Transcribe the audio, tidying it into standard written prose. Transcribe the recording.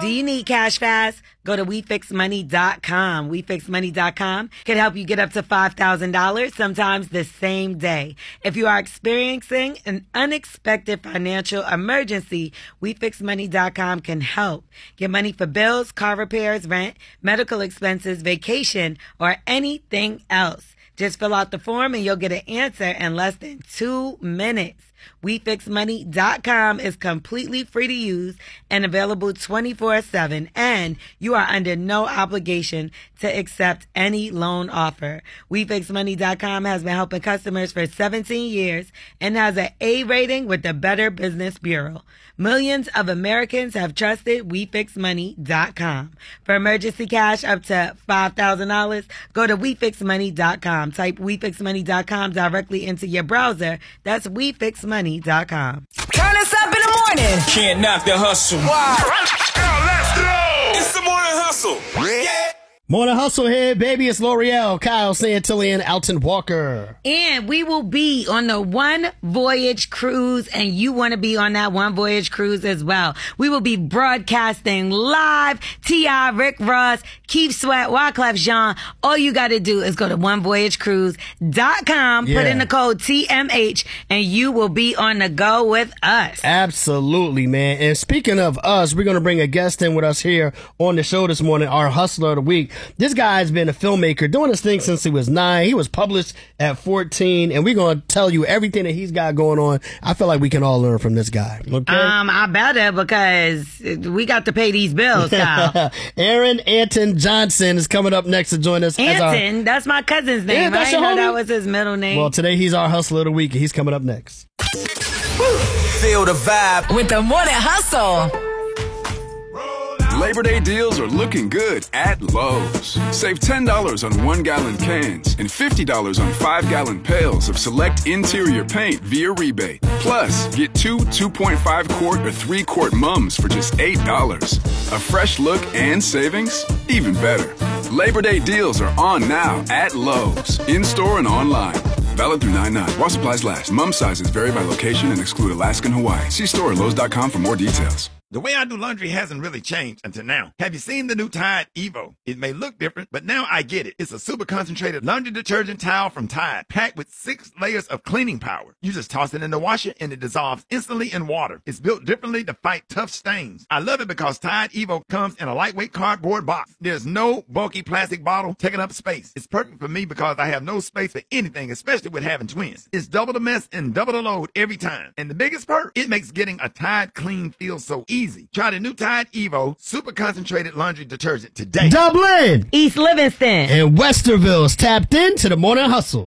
Do you need cash fast? Go to WeFixMoney.com. WeFixMoney.com can help you get up to $5,000, sometimes the same day. If you are experiencing an unexpected financial emergency, WeFixMoney.com can help. Get money for bills, car repairs, rent, medical expenses, vacation, or anything else. Just fill out the form and you'll get an answer in less than 2 minutes. WeFixMoney.com is completely free to use and available 24/7, and you are under no obligation to accept any loan offer. WeFixMoney.com has been helping customers for 17 years and has an A rating with the Better Business Bureau. Millions of Americans have trusted WeFixMoney.com. For emergency cash up to $5,000, go to WeFixMoney.com. Type WeFixMoney.com directly into your browser. That's WeFixMoney.com. Turn us up in the morning. Can't knock the hustle. Wow. Let's go. It's the morning hustle. Yeah. Morning Hustle here, baby. It's L'Oreal, Kyle Santillan, Alton Walker. And we will be on the One Voyage Cruise, and you want to be on that One Voyage Cruise as well. We will be broadcasting live. T.I., Rick Ross, Keith Sweat, Wyclef Jean. All you got to do is go to onevoyagecruise.com, put in the code TMH, and you will be on the go with us. Absolutely, man. And speaking of us, we're going to bring a guest in with us here on the show this morning, our Hustler of the Week. This guy's been a filmmaker doing this thing since he was 9. He was published at 14, and we're going to tell you everything that he's got going on. I feel like we can all learn from this guy. Okay? I better, because we got to pay these bills, Kyle. Aaron Anton Johnson is coming up next to join us. Anton? That's my cousin's name. I didn't know that was his middle name. Well, today he's our Hustler of the Week, and he's coming up next. Feel the vibe With the morning hustle. Labor Day deals are looking good at Lowe's. Save $10 on 1-gallon cans and $50 on 5-gallon pails of select interior paint via rebate. Plus, get 2 2.5-quart or 3-quart mums for just $8. A fresh look and savings? Even better. Labor Day deals are on now at Lowe's, in-store and online. Valid through 9/9. While supplies last. Mum sizes vary by location and exclude Alaska and Hawaii. See store at Lowe's.com for more details. The way I do laundry hasn't really changed until now. Have you seen the new Tide Evo? It may look different, but now I get it. It's a super concentrated laundry detergent towel from Tide, packed with 6 layers of cleaning power. You just toss it in the washer and it dissolves instantly in water. It's built differently to fight tough stains. I love it because Tide Evo comes in a lightweight cardboard box. There's no bulky plastic bottle taking up space. It's perfect for me because I have no space for anything, especially with having twins. It's double the mess and double the load every time. And the biggest perk, it makes getting a Tide clean feel so easy. Try the new Tide Evo super concentrated laundry detergent today. Dublin, East Livingston, and Westerville is tapped into the Morning Hustle.